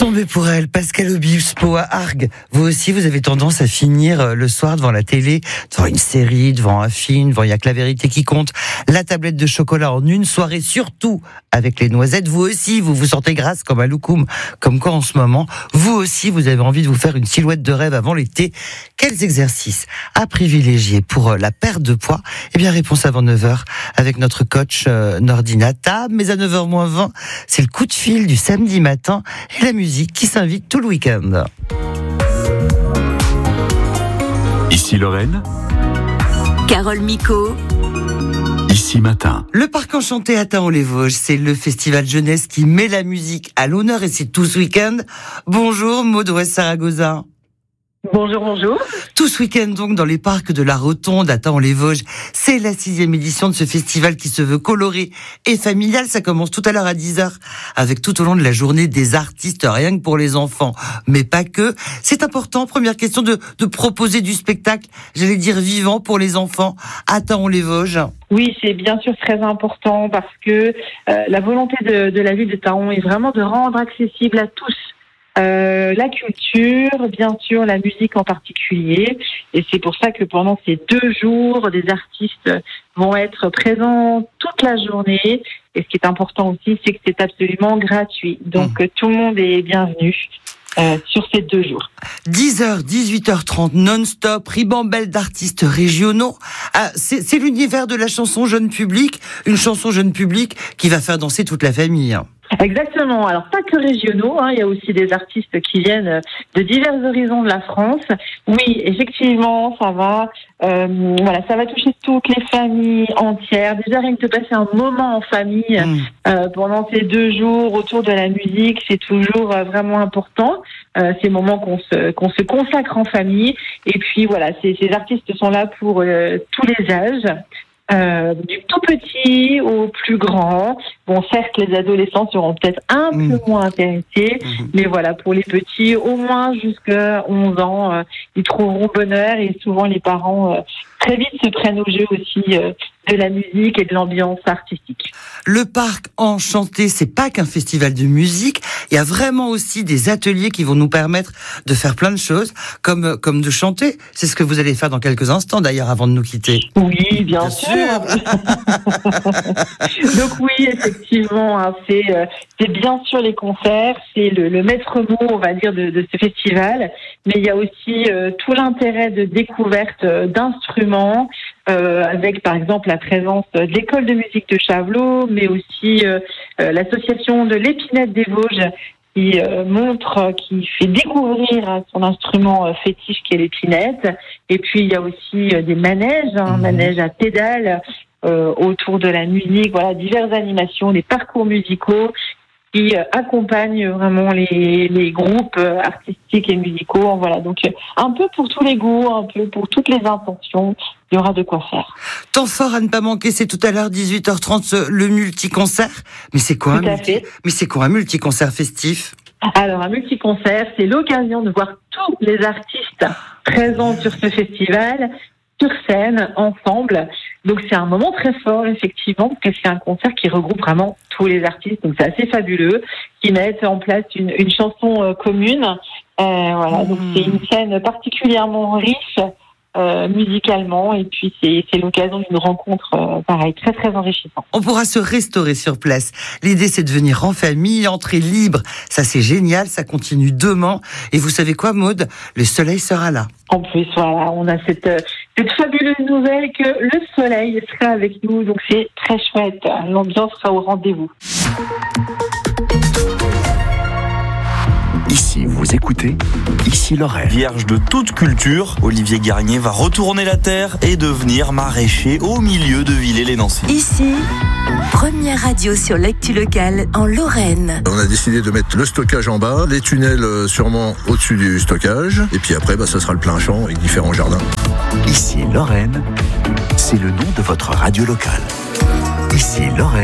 Tombé pour elle, Pascal Obispo à Argues. Vous aussi, vous avez tendance à finir le soir devant la télé, devant une série, devant un film, devant Il y a que la vérité qui compte, la tablette de chocolat en une soirée, surtout avec les noisettes. Vous aussi, vous vous sentez grasse comme un loukoum, comme quoi en ce moment, vous aussi, vous avez envie de vous faire une silhouette de rêve avant l'été. Quels exercices à privilégier pour la perte de poids? Eh bien, réponse avant 9h avec notre coach Nordinata. Mais à 9h-20, c'est le coup de fil du samedi matin et la musique qui s'invite tout le week-end. Ici Lorraine. Carole Micot. Ici Matin. Le Parc Enchanté à Thaon-les-Vosges, c'est le festival jeunesse qui met la musique à l'honneur et c'est tout ce week-end. Bonjour Maud Ouest Saragoza. Bonjour, bonjour. Tout ce week-end donc dans les parcs de la Rotonde à Thaon-les-Vosges, c'est la 6e édition de ce festival qui se veut coloré et familial. Ça commence tout à l'heure à 10h avec tout au long de la journée des artistes rien que pour les enfants, mais pas que. C'est important, première question, de proposer du spectacle, j'allais dire vivant pour les enfants à Thaon-les-Vosges. Oui, c'est bien sûr très important parce que la volonté de la ville de Thaon est vraiment de rendre accessible à tous la culture, bien sûr, la musique en particulier. Et c'est pour ça que pendant ces 2 jours, des artistes vont être présents toute la journée. Et ce qui est important aussi, c'est que c'est absolument gratuit. Donc tout le monde est bienvenu sur ces 2 jours. 10h, 18h30, non-stop, ribambelle d'artistes régionaux. C'est l'univers de la chanson jeune public, une chanson jeune public qui va faire danser toute la famille. Exactement. Alors pas que régionaux, il y a aussi des artistes qui viennent de divers horizons de la France. Oui, effectivement, ça va. Ça va toucher toutes les familles entières. Déjà rien que de passer un moment en famille pendant ces 2 jours autour de la musique, c'est toujours vraiment important. Ces moments qu'on se consacre en famille. Et puis voilà, ces artistes sont là pour tous les âges. Du tout petit au plus grand. Bon, certes, les adolescents seront peut-être un peu moins intéressés, mais voilà, pour les petits, au moins jusqu'à 11 ans, ils trouveront bonheur et souvent les parents très vite se prennent au jeu aussi de la musique et de l'ambiance artistique. Le Parc Enchanté, c'est pas qu'un festival de musique, il y a vraiment aussi des ateliers qui vont nous permettre de faire plein de choses, comme de chanter. C'est ce que vous allez faire dans quelques instants d'ailleurs avant de nous quitter. Oui, bien sûr. Donc oui, effectivement, c'est bien sûr les concerts, c'est le maître mot, on va dire, de ce festival, mais il y a aussi tout l'intérêt de découverte d'instruments, avec par exemple la présence de l'école de musique de Chavelot, mais aussi l'association de l'Épinette des Vosges qui fait découvrir son instrument fétiche qui est l'épinette. Et puis il y a aussi des manèges, manèges à pédales autour de la musique, voilà, diverses animations, des parcours musicaux qui accompagnent vraiment les groupes artistiques et musicaux. Voilà, donc un peu pour tous les goûts, un peu pour toutes les intentions, il y aura de quoi faire. Temps fort à ne pas manquer, c'est tout à l'heure 18h30 le multi-concert. Mais c'est quoi un multi-concert festif? Alors un multi-concert, c'est l'occasion de voir tous les artistes présents sur ce festival sur scène, ensemble. Donc c'est un moment très fort, effectivement, parce que c'est un concert qui regroupe vraiment tous les artistes. Donc c'est assez fabuleux, qui mettent en place une chanson commune. Voilà, donc c'est une scène particulièrement riche musicalement, et puis c'est l'occasion d'une rencontre pareil, très très enrichissante. On pourra se restaurer sur place. L'idée c'est de venir en famille, entrée libre. Ça c'est génial, ça continue demain. Et vous savez quoi, Maud? Le soleil sera là. En plus, voilà, on a cette fabuleuse nouvelle que le soleil sera avec nous, donc c'est très chouette. L'ambiance sera au rendez-vous. Ici, vous écoutez Ici Lorraine. Vierge de toute culture, Olivier Garnier va retourner la terre et devenir maraîcher au milieu de Villers-les-Nancy. Ici, première radio sur l'actu locale en Lorraine. On a décidé de mettre le stockage en bas, les tunnels sûrement au-dessus du stockage, et puis après, ça sera le plein champ avec différents jardins. Ici Lorraine, c'est le nom de votre radio locale. Ici Lorraine.